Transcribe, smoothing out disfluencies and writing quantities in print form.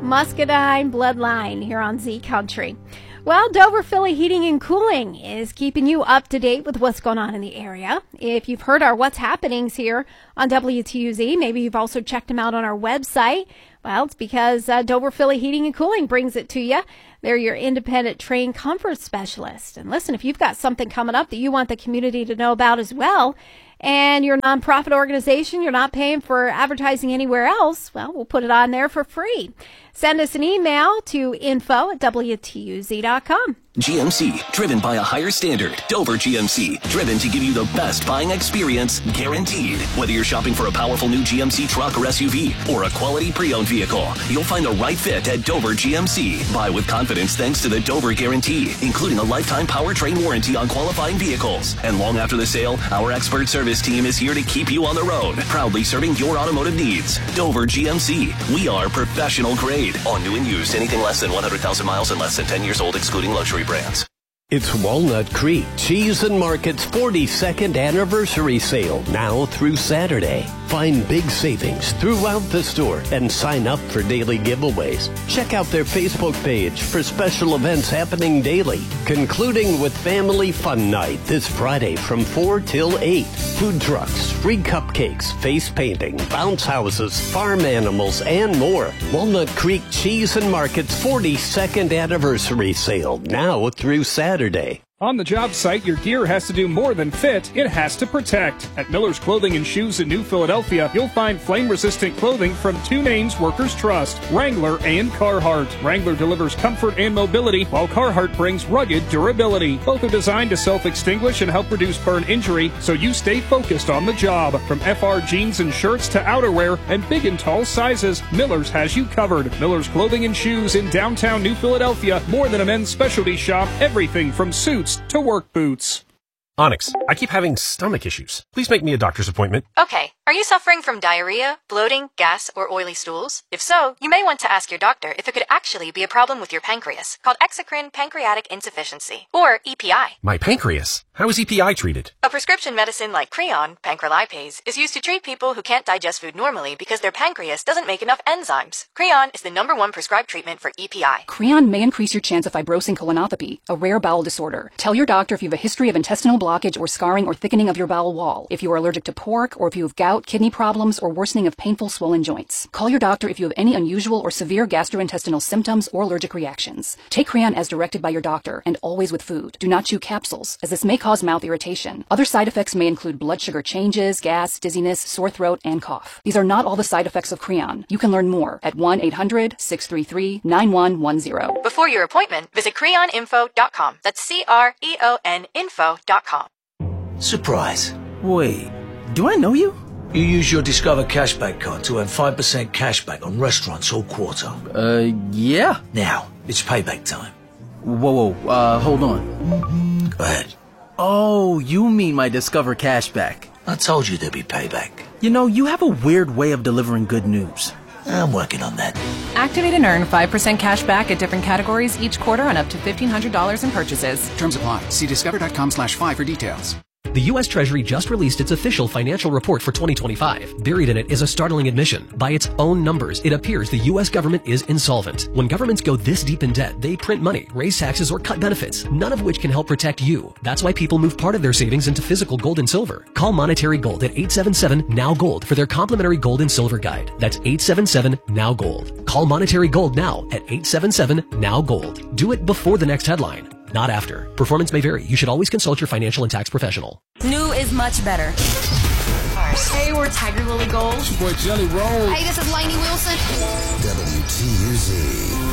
Muscadine bloodline here on Z Country. Well, Dover Philly Heating and Cooling is keeping you up to date with what's going on in the area. If you've heard our What's Happenings here on WTUZ, maybe you've also checked them out on our website. Well, it's because Dover Philly Heating and Cooling brings it to you. They're your independent trained comfort specialist. And listen, if you've got something coming up that you want the community to know about as well, and you're a nonprofit organization, you're not paying for advertising anywhere else, well, we'll put it on there for free. Send us an email to info@WTUZ.com. GMC, driven by a higher standard. Dover GMC, driven to give you the best buying experience, guaranteed. Whether you're shopping for a powerful new GMC truck or SUV, or a quality pre-owned vehicle, you'll find the right fit at Dover GMC. Buy with confidence thanks to the Dover Guarantee, including a lifetime powertrain warranty on qualifying vehicles. And long after the sale, our expert service team is here to keep you on the road, proudly serving your automotive needs. Dover GMC, we are professional grade. On new and used, anything less than 100,000 miles and less than 10 years old, excluding luxury brands. It's Walnut Creek Cheese and Market's 42nd anniversary sale, now through Saturday. Find big savings throughout the store and sign up for daily giveaways. Check out their Facebook page for special events happening daily, concluding with Family Fun Night this Friday from 4 till 8. Food trucks, free cupcakes, face painting, bounce houses, farm animals, and more. Walnut Creek Cheese and Market's 42nd anniversary sale, now through Saturday. On the job site, your gear has to do more than fit, it has to protect. At Miller's Clothing and Shoes in New Philadelphia, you'll find flame-resistant clothing from two names workers trust, Wrangler and Carhartt. Wrangler delivers comfort and mobility, while Carhartt brings rugged durability. Both are designed to self-extinguish and help reduce burn injury, so you stay focused on the job. From FR jeans and shirts to outerwear and big and tall sizes, Miller's has you covered. Miller's Clothing and Shoes in downtown New Philadelphia, more than a men's specialty shop, everything from suits to work boots. Onyx, I keep having stomach issues. Please make me a doctor's appointment. Okay. Are you suffering from diarrhea, bloating, gas, or oily stools? If so, you may want to ask your doctor if it could actually be a problem with your pancreas, called exocrine pancreatic insufficiency, or EPI. My pancreas? How is EPI treated? A prescription medicine like Creon, pancrelipase, is used to treat people who can't digest food normally because their pancreas doesn't make enough enzymes. Creon is the #1 prescribed treatment for EPI. Creon may increase your chance of fibrosing colonopathy, a rare bowel disorder. Tell your doctor if you have a history of intestinal blockage or scarring or thickening of your bowel wall, if you are allergic to pork, or if you have gout, kidney problems, or worsening of painful swollen joints. Call your doctor if you have any unusual or severe gastrointestinal symptoms or allergic reactions. Take Creon as directed by your doctor, and always with food. Do not chew capsules, as this may cause mouth irritation. Other side effects may include blood sugar changes, gas, dizziness, sore throat, and cough. These are not all the side effects of Creon. You can learn more at 1-800-633-9110. Before your appointment, visit creoninfo.com. That's CREON info.com. Surprise. Wait, do I know you? You use your Discover Cashback card to earn 5% cashback on restaurants all quarter. Yeah. Now, it's payback time. Whoa, hold on. Go ahead. Oh, you mean my Discover Cashback. I told you there'd be payback. You know, you have a weird way of delivering good news. I'm working on that. Activate and earn 5% cash back at different categories each quarter on up to $1,500 in purchases. Terms apply. See discover.com/5 for details. The U.S. Treasury just released its official financial report for 2025. Buried in it is a startling admission. By its own numbers, it appears the U.S. government is insolvent. When governments go this deep in debt, they print money, raise taxes, or cut benefits, none of which can help protect you. That's why people move part of their savings into physical gold and silver. Call Monetary Gold at 877-NOW-GOLD for their complimentary gold and silver guide. That's 877-NOW-GOLD. Call Monetary Gold now at 877-NOW-GOLD. Do it before the next headline, not after. Performance may vary. You should always consult your financial and tax professional. New is much better. Hey, we're Tiger Lily Gold. It's your boy Jelly Roll. Hey, this is Lainey Wilson. WTUZ.